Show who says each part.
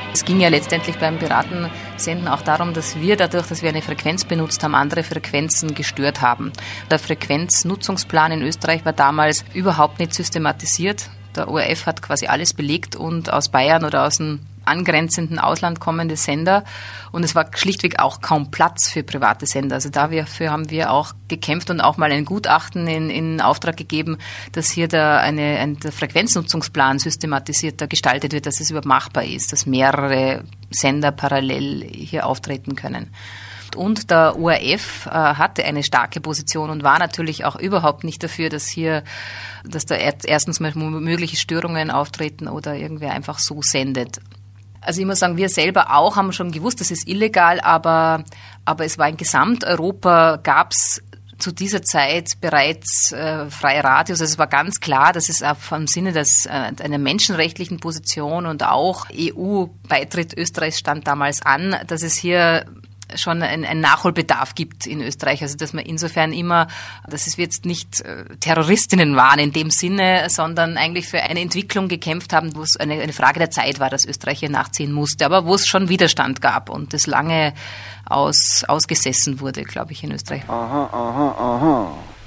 Speaker 1: Es ging ja letztendlich beim Piratensenden auch darum, dass wir dadurch, dass wir eine Frequenz benutzt haben, andere Frequenzen gestört haben. Der Frequenznutzungsplan in Österreich war damals überhaupt nicht systematisiert. Der ORF hat quasi alles belegt und aus Bayern oder aus dem angrenzenden Ausland kommende Sender. Und es war schlichtweg auch kaum Platz für private Sender. Also dafür haben wir auch gekämpft und auch mal ein Gutachten in Auftrag gegeben, dass hier der Frequenznutzungsplan systematisierter gestaltet wird, dass es überhaupt machbar ist, dass mehrere Sender parallel hier auftreten können. Und der ORF hatte eine starke Position und war natürlich auch überhaupt nicht dafür, dass da erstens mal mögliche Störungen auftreten oder irgendwer einfach so sendet. Also ich muss sagen, wir selber auch haben schon gewusst, das ist illegal, aber es war in Gesamteuropa, gab es zu dieser Zeit bereits freie Radios. Also es war ganz klar, dass es auch im Sinne einer menschenrechtlichen Position und auch EU-Beitritt Österreichs stand damals an, dass es hier schon ein Nachholbedarf gibt in Österreich. Also dass man insofern dass wir jetzt nicht Terroristinnen waren in dem Sinne, sondern eigentlich für eine Entwicklung gekämpft haben, wo es eine Frage der Zeit war, dass Österreich hier nachziehen musste, aber wo es schon Widerstand gab und das lange ausgesessen wurde, glaube ich, in Österreich.
Speaker 2: Aha.